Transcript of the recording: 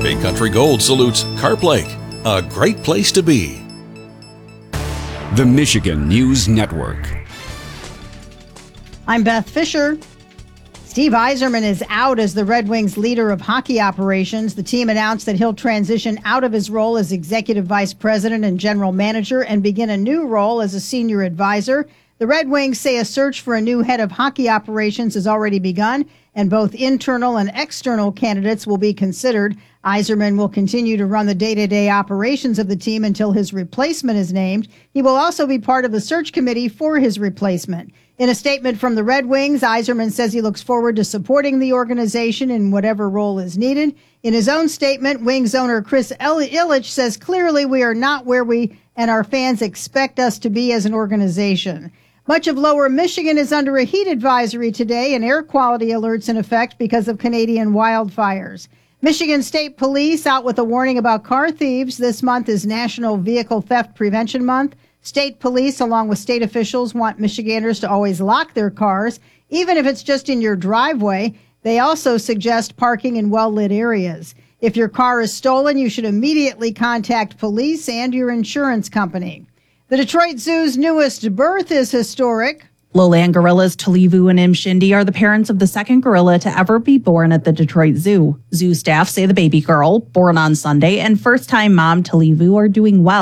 Big Country Gold salutes Carp Lake, a great place to be. The Michigan News Network. I'm Beth Fisher. Steve Yzerman is out as the Red Wings leader of hockey operations. The team announced that he'll transition out of his role as executive vice president and general manager and begin a new role as a senior advisor. The Red Wings say a search for a new head of hockey operations has already begun, and both internal and external candidates will be considered. Yzerman will continue to run the day-to-day operations of the team until his replacement is named. He will also be part of the search committee for his replacement. In a statement from the Red Wings, Yzerman says he looks forward to supporting the organization in whatever role is needed. In his own statement, Wings owner Chris Ilitch says, "Clearly we are not where we and our fans expect us to be as an organization." Much of lower Michigan is under a heat advisory today and air quality alerts in effect because of Canadian wildfires. Michigan State Police out with a warning about car thieves. This month is National Vehicle Theft Prevention Month. State police, along with state officials, want Michiganders to always lock their cars, even if it's just in your driveway. They also suggest parking in well-lit areas. If your car is stolen, you should immediately contact police and your insurance company. The Detroit Zoo's newest birth is historic. Lowland gorillas Tulivu and Mshindi are the parents of the second gorilla to ever be born at the Detroit Zoo. Zoo staff say the baby girl, born on Sunday, and first-time mom Tulivu are doing well.